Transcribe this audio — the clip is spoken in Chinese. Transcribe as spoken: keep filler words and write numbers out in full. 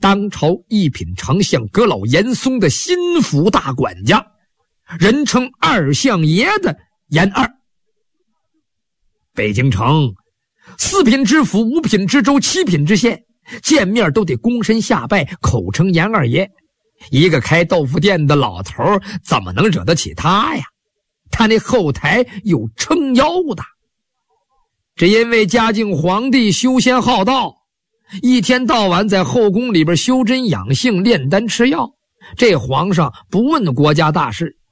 当朝一品丞相阁老严嵩的心腹大管家，人称二相爷的严二。北京城四品知府、五品知州、七品知县见面都得躬身下拜，口称严二爷。一个开豆腐店的老头怎么能惹得起他呀？他那后台有撑腰的。只因为嘉靖皇帝修仙好道，一天到晚在后宫里边修真养性、炼丹吃药，这皇上不问国家大事，